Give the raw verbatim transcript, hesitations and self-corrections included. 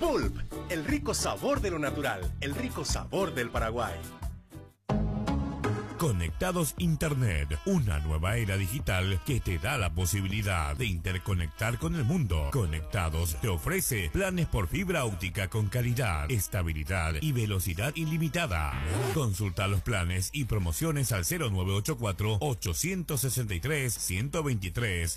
Pulp, el rico sabor de lo natural, el rico sabor del Paraguay. Conectados Internet, una nueva era digital que te da la posibilidad de interconectar con el mundo. Conectados te ofrece planes por fibra óptica con calidad, estabilidad y velocidad ilimitada. Consulta los planes y promociones al cero nueve ocho cuatro, ocho seis tres, uno dos tres